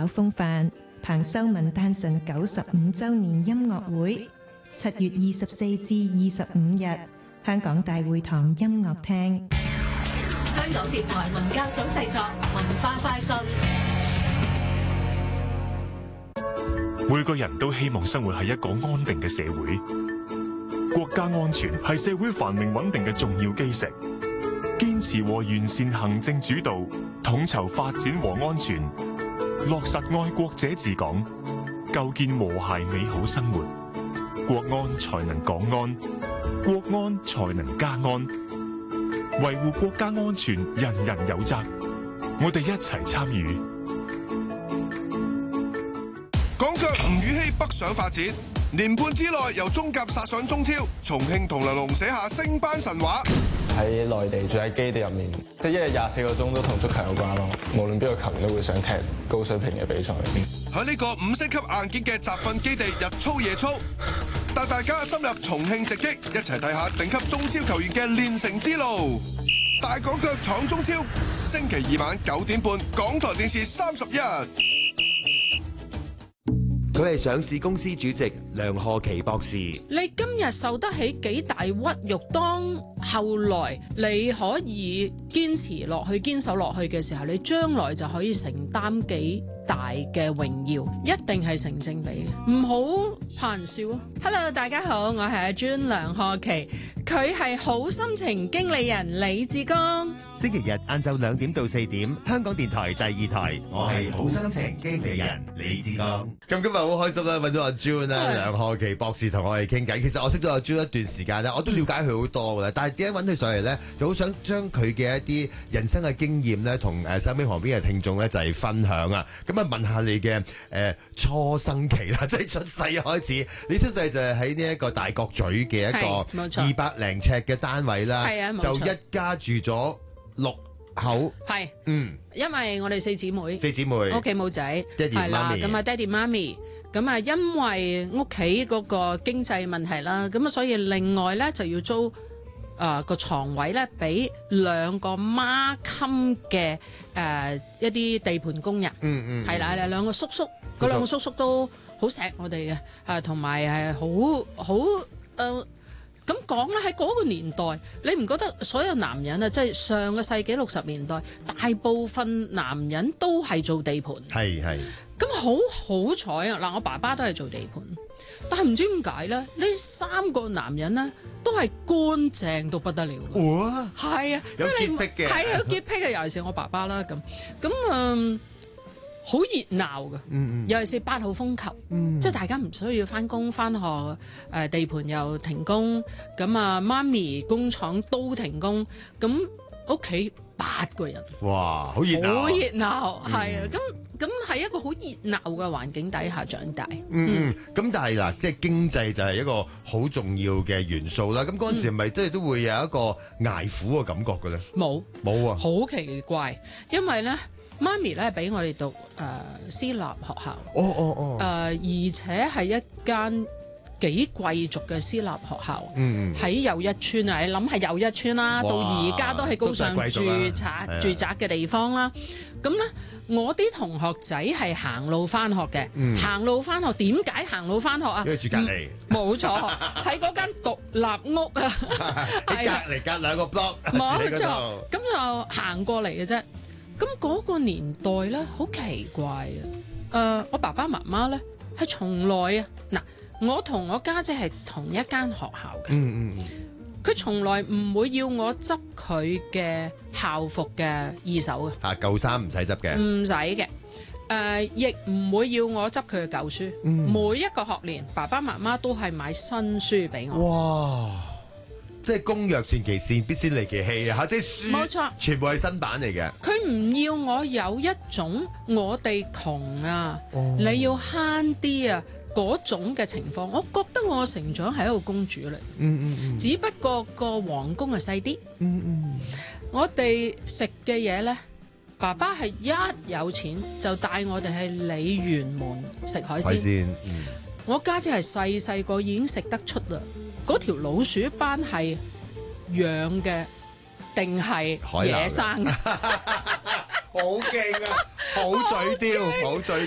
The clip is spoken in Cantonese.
飽風範，彭秀文誕辰95週年音樂會，7月24至25日，香港大會堂音樂廳。 香港電台文教組製作，文化快訊。 每個人都希望生活喺一個安定嘅社會，國家安全係社會繁榮穩定嘅重要基石。堅持和完善行政主導，統籌發展和安全，落實愛國者治港，構建和諧美好生活，國安才能港安，國安才能家安。維護國家安全，人人有責，我哋一齊參與。 港腳吳宇希北上發展，年半之內由中甲殺上中超，重慶同梁龍寫下升班神話。 喺內地住喺基地入面，即係一日24個鐘都同足球有關咯。無論邊個球員都會想踢高水平嘅比賽。 喺呢個5星級硬件嘅集訓基地日操夜操，帶大家深入重慶直擊，一齊睇下頂級中超球員嘅練成之路。大港腳闖中超，星期二晚9點半，港台電視31。 佢係上市公司主席梁賀琪博士。 你今日受得起幾大屈辱，當後來你可以堅持落去、堅守落去嘅時候，你將來就可以承擔幾大嘅榮耀，一定係成正比嘅，唔好怕人笑。Hello， 大家好，我係阿 June 梁賀琪，佢係好心情經理人李志剛。 星期日晏晝2點到4點，香港電台第2台，我係好心情經理人李志剛。 咁今日好開心啦，揾到阿 June 啦，梁賀琪博士同我哋傾偈。其實我識咗阿 June 一段時間啦，我都了解佢好多噶啦。但係點解揾佢上嚟咧？就好想將佢嘅一啲人生嘅經驗咧，同收音機旁邊嘅聽眾咧就係分享啊。咁啊問下你嘅初生期啦，即係出世開始。你出世就係喺呢一個大角咀嘅一個200零尺嘅單位啦，就一家住咗6口。 係，因為我哋4姊妹，屋企冇仔， 爹哋媽咪， 咁啊爹哋媽咪，咁啊因為屋企嗰個經濟問題啦，咁啊所以另外咧就要租個床位咧俾2個孖襟嘅一啲地盤工人，係啦，2個叔叔，嗰2個叔叔都好錫我哋嘅，同埋係好咁講咧，喺嗰個年代，你唔覺得所有男人啊，即係上個世紀60年代，大部分男人都係做地盤，係。咁好彩啊！嗱，我爸爸都係做地盤，但係唔知點解咧，呢3個男人咧都係乾淨到不得了。哇！係啊， 有潔癖嘅， 係啊，有潔癖嘅，尤其是我爸爸啦，咁好熱鬧嘅，尤其是8號風球，即係大家唔需要返工返學，地盤又停工，咁啊媽咪工廠都停工，咁屋企8個人， 哇，好熱鬧， 好熱鬧，係啊，咁係一個好熱鬧嘅環境底下長大。 咁但係嗱，即係經濟就係一個好重要嘅元素啦。咁嗰陣時係咪都會有一個捱苦嘅感覺嘅咧？冇啊， 好奇怪，因為咧。媽咪咧俾我哋讀私立學校，而且係一間幾貴族嘅私立學校，喺又一村啊！你諗下又一村啦，到而家都係高尚住宅嘅地方啦。咁咧，我啲同學仔係行路返學嘅，行路返學點解行路返學啊？ 因為住隔離， 冇錯，喺嗰間獨立屋啊， 喺隔離隔2個 block， 冇錯，咁就行過嚟嘅啫。咁嗰個年代咧，好奇怪啊！我爸爸媽媽咧係從來啊，嗱，我同我家姐係同一間學校嘅，佢從來唔會要我執佢嘅校服嘅二手嘅， 舊衫唔使執嘅， 唔使嘅，亦唔會要我執佢嘅舊書。每一個學年，爸爸媽媽都係買新書俾我。哇！ 即係公若傳其善，必先利其器啊！即係書，冇錯，全部係新版嚟嘅。 佢唔要我有一種我哋窮啊，你要慳啲啊嗰種嘅情況。我覺得我成長係一個公主嚟，只不過個皇宮係細啲。我哋食嘅嘢咧，爸爸係一有錢就帶我哋去鯉魚門食海鮮。我家姐係細個已經食得出啦。嗰條老鼠斑係養嘅定係野生？ 好勁啊！好嘴刁，好嘴。